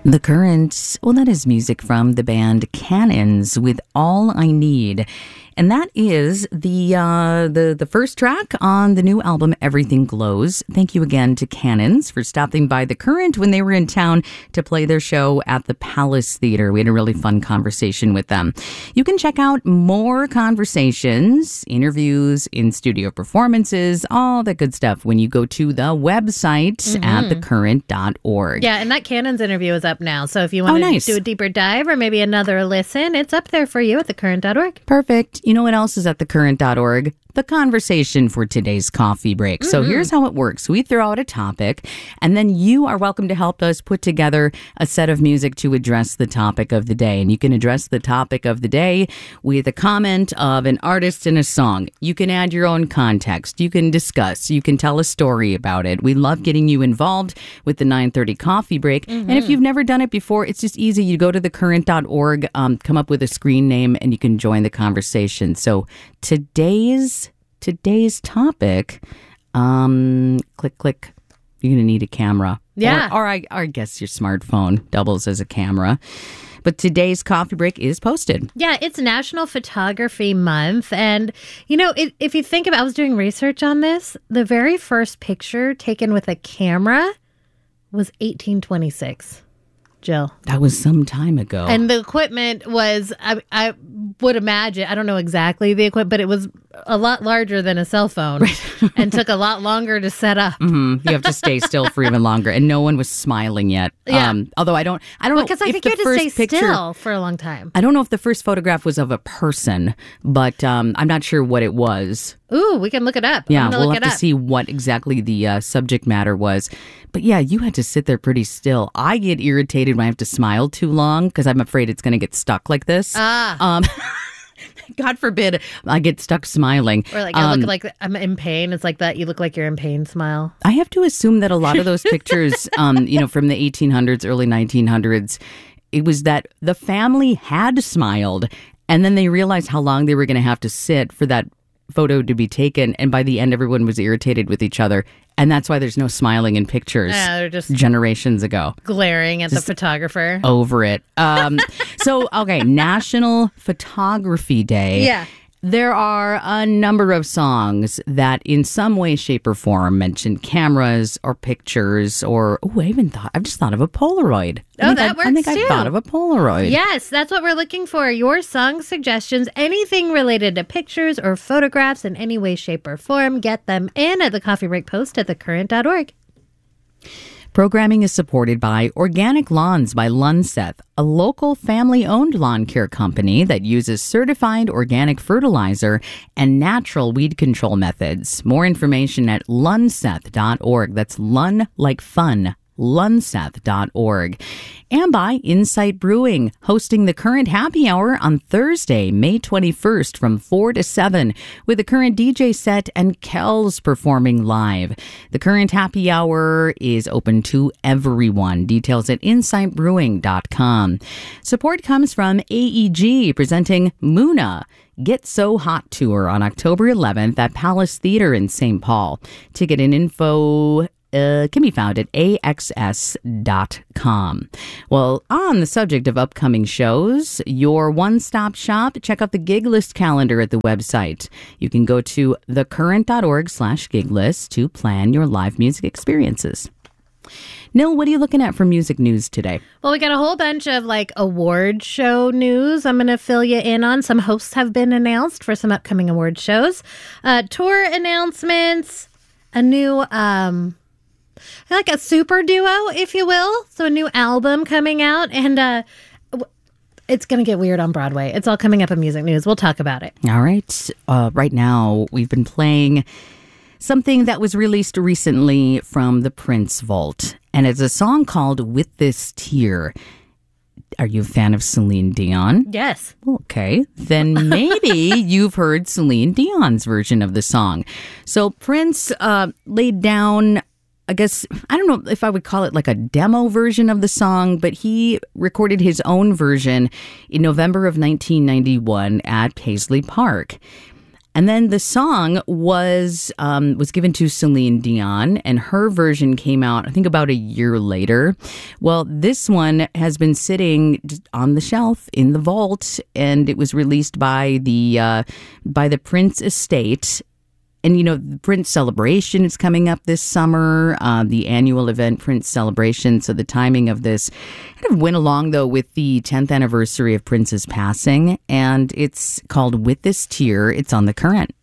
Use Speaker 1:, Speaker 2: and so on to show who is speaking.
Speaker 1: The Current, well, that is music from the band Cannons with All I Need. And that is the first track on the new album, Everything Glows. Thank you again to Cannons for stopping by The Current when they were in town to play their show at the Palace Theater. We had a really fun conversation with them. You can check out more conversations, interviews, in-studio performances, all that good stuff when you go to the website at thecurrent.org.
Speaker 2: Yeah, and that Cannons interview is up now. So if you want to do a deeper dive or maybe another listen, it's up there for you at thecurrent.org.
Speaker 1: Perfect. You know what else is at thecurrent.org? The conversation for today's coffee break. So here's how it works. We throw out a topic, and then you are welcome to help us put together a set of music to address the topic of the day. And you can address the topic of the day with a comment of an artist and a song. You can add your own context. You can discuss. You can tell a story about it. We love getting you involved with the 9:30 coffee break. And if you've never done it before, it's just easy. You go to thecurrent.org, come up with a screen name, and you can join the conversation. So today's topic, click. You're going to need a camera.
Speaker 2: Yeah.
Speaker 1: Or I guess your smartphone doubles as a camera. But today's coffee break is posted.
Speaker 2: Yeah, it's National Photography Month. And, you know, if you think about, I was doing research on this, the very first picture taken with a camera was 1826. Jill.
Speaker 1: That was some time ago.
Speaker 2: And the equipment was, I would imagine, I don't know exactly the equipment, but it was a lot larger than a cell phone and took a lot longer to set up.
Speaker 1: You have to stay still for even longer. And no one was smiling yet.
Speaker 2: Yeah.
Speaker 1: Although I don't know.
Speaker 2: Because I think you had to stay still for a long time.
Speaker 1: I don't know if the first photograph was of a person, but I'm not sure what it was.
Speaker 2: Ooh, we can look it up.
Speaker 1: Yeah, we'll have to see what exactly the subject matter was. But yeah, you had to sit there pretty still. I get irritated when I have to smile too long because I'm afraid it's going to get stuck like this. God forbid I get stuck smiling.
Speaker 2: Or like I look like I'm in pain. It's like that. You look like you're in pain smile.
Speaker 1: I have to assume that a lot of those pictures, from the 1800s, early 1900s, it was that the family had smiled and then they realized how long they were going to have to sit for that photo to be taken, and by the end everyone was irritated with each other, and that's why there's no smiling in pictures.
Speaker 2: They're just
Speaker 1: generations ago
Speaker 2: glaring at the photographer.
Speaker 1: Over it. So National Photography Day.
Speaker 2: Yeah.
Speaker 1: There are a number of songs that in some way, shape, or form mention cameras or pictures or, I've just thought of a Polaroid.
Speaker 2: That works too.
Speaker 1: I thought of a Polaroid.
Speaker 2: Yes, that's what we're looking for. Your song suggestions, anything related to pictures or photographs in any way, shape, or form, get them in at the Coffee Break Post at thecurrent.org.
Speaker 1: Programming is supported by Organic Lawns by Lunseth, a local family-owned lawn care company that uses certified organic fertilizer and natural weed control methods. More information at lunseth.org. That's Lun like fun. lunseth.org. And by Insight Brewing, hosting the Current Happy Hour on Thursday, May 21st from 4 to 7 with the Current DJ set and Kells performing live. The Current Happy Hour is open to everyone. Details at insightbrewing.com. Support comes from AEG presenting Muna Get So Hot Tour on October 11th at Palace Theater in St. Paul. Ticket and info can be found at axs.com. Well, on the subject of upcoming shows, your one-stop shop, check out the gig list calendar at the website. You can go to thecurrent.org/gig list to plan your live music experiences. Nil, what are you looking at for music news today?
Speaker 2: Well, we got a whole bunch of award show news I'm going to fill you in on. Some hosts have been announced for some upcoming award shows. Tour announcements, a new like a super duo, if you will. So a new album coming out, and it's going to get weird on Broadway. It's all coming up in music news. We'll talk about it.
Speaker 1: All right. Right now, we've been playing something that was released recently from the Prince Vault, and it's a song called With This Tear. Are you a fan of Celine Dion?
Speaker 2: Yes.
Speaker 1: Okay. Then maybe you've heard Celine Dion's version of the song. So Prince laid down, I guess, I don't know if I would call it like a demo version of the song, but he recorded his own version in November of 1991 at Paisley Park. And then the song was given to Celine Dion, and her version came out, I think, about a year later. Well, this one has been sitting just on the shelf in the vault, and it was released by the Prince estate. And, the Prince Celebration is coming up this summer, the annual event, Prince Celebration. So the timing of this kind of went along, though, with the 10th anniversary of Prince's passing. And it's called With This Tear. It's on The Current.